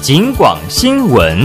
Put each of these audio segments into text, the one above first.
警广新闻。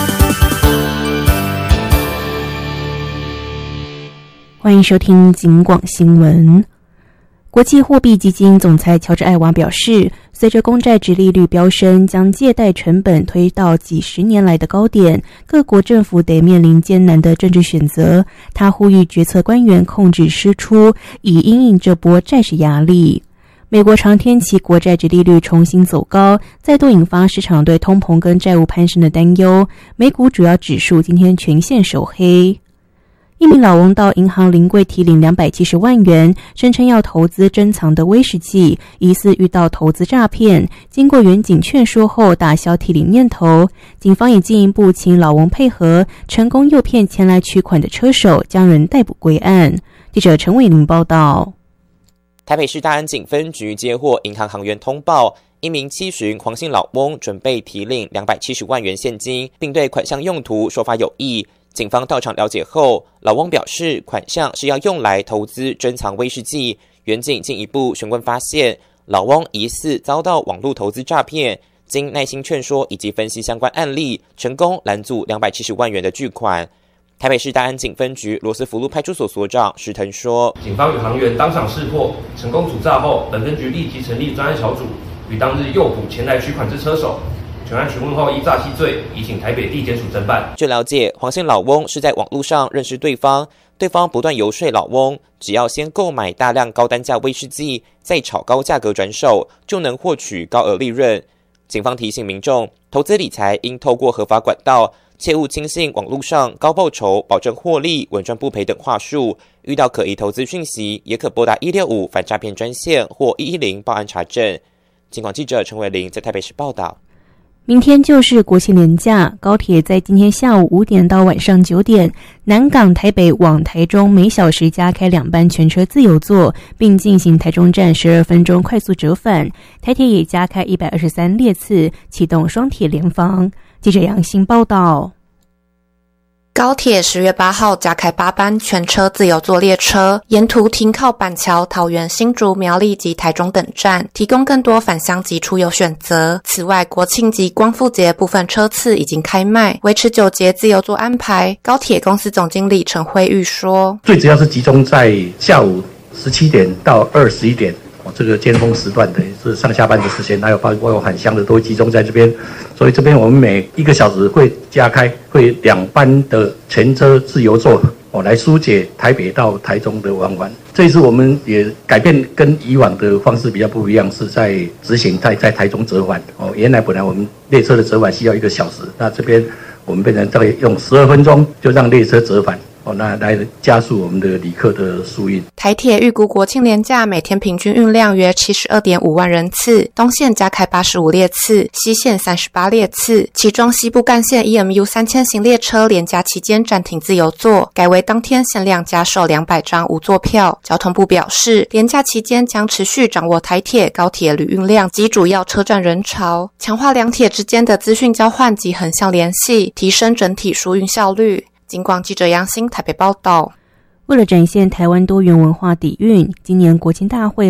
欢迎收听警广新闻。国际货币基金总裁乔治·艾娃表示，随着公债殖利率飙升，将借贷成本推到几十年来的高点，各国政府得面临艰难的政治选择。他呼吁决策官员控制支出，以因应这波债市压力。美国长天期国债殖利率重新走高，再度引发市场对通膨跟债务攀升的担忧。美股主要指数今天全线收黑。一名老翁到银行临柜提领270万元，声称要投资珍藏的威士忌，疑似遇到投资诈骗。经过员警劝说后，打消提领念头。警方也进一步请老翁配合，成功诱骗前来取款的车手，将人逮捕归案。记者陈伟玲报道。 台北市大安警分局接获银行行员通报，一名七旬黄姓老翁准备提领270万元现金，并对款项用途说法有异。警方到场了解后，老翁表示款项是要用来投资珍藏威士忌。员警进一步询问发现，老翁疑似遭到网络投资诈骗，经耐心劝说以及分析相关案例，成功拦阻270万元的巨款。台北市大安警分局罗斯福路派出所所长石腾说， 警方与行员当场识破，成功阻诈后，本分局立即成立专案小组，与当日诱捕前来取款之车手全案询问后，依诈欺罪移请台北地检署侦办。 据了解，黄姓老翁是在网络上认识对方，对方不断游说老翁，只要先购买大量高单价威士忌，再炒高价格转手，就能获取高额利润。警方提醒民众，投资理财应透过合法管道，切勿轻信网络上高报酬、保证获利、稳赚不赔等话术。遇到可疑投资讯息，也可拨打165反诈骗专线或110报案查证。警广记者陈伟玲在台北市报道。 明天就是国庆连假，高铁在今天下午5点到晚上9点，南港台北往台中每小时加开2班全车自由座，并进行台中站12分钟快速折返。台铁也加开123列次，启动双铁联防。记者杨欣报道。 高铁10月8号加开8班全车自由座列车，沿途停靠板桥、桃园、新竹、苗栗及台中等站，提供更多返乡及出游选择。此外，国庆及光复节部分车次已经开卖，维持9节自由座安排。高铁公司总经理陈辉玉说， 最主要是集中在下午17点到21点。这个尖峰时段的是上下班的时间，还有包括返乡的都集中在这边，所以这边我们每1个小时会加开会2班的全车自由座，来疏解台北到台中的往返。这一次我们也改变跟以往的方式比较不一样，是在执行在台中折返。原来本来我们列车的折返需要1个小时，那这边我们变成大概用12分钟就让列车折返。那来加速我们的旅客的疏运。 台铁预估国庆连假每天平均运量约 72.5 万人次，东线加开85列次，西线38列次，其中西部干线 EMU 3000型列车连假期间暂停自由座，改为当天限量加售200张无座票。交通部表示，连假期间将持续掌握台铁、高铁旅运量及主要车站人潮，强化两铁之间的资讯交换及横向联系，提升整体疏运效率。警广记者杨欣台北报道。 为了展现台湾多元文化底蕴，今年国庆大会